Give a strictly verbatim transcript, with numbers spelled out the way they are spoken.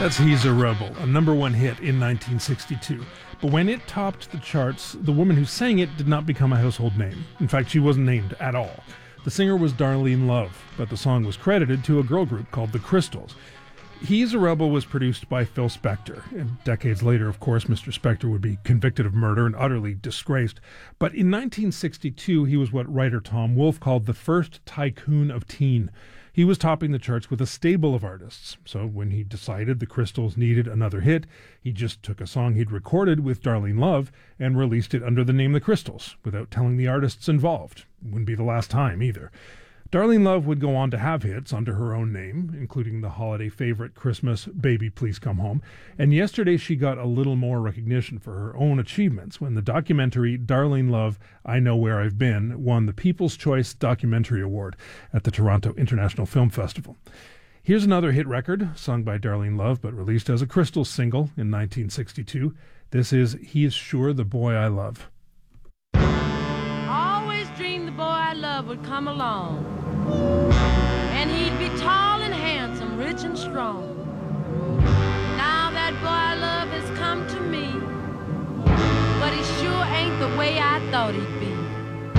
That's He's a Rebel, a number one hit in nineteen sixty-two. But when it topped the charts, the woman who sang it did not become a household name. In fact, she wasn't named at all. The singer was Darlene Love, but the song was credited to a girl group called the Crystals. He's a Rebel was produced by Phil Spector. And decades later, of course, Mister Spector would be convicted of murder and utterly disgraced. But in nineteen sixty-two, he was what writer Tom Wolfe called the first tycoon of teen. He was topping the charts with a stable of artists. So when he decided the Crystals needed another hit, he just took a song he'd recorded with Darlene Love and released it under the name The Crystals, without telling the artists involved. Wouldn't be the last time either. Darlene Love would go on to have hits under her own name, including the holiday favorite Christmas, Baby Please Come Home. And yesterday she got a little more recognition for her own achievements when the documentary Darlene Love, I Know Where I've Been won the People's Choice Documentary Award at the Toronto International Film Festival. Here's another hit record, sung by Darlene Love but released as a Crystals single in nineteen sixty-two. This is He's Sure the Boy I Love. Always dreamed the boy I love would come along, and he'd be tall and handsome, rich and strong. Now that boy I love has come to me, but he sure ain't the way I thought he'd be.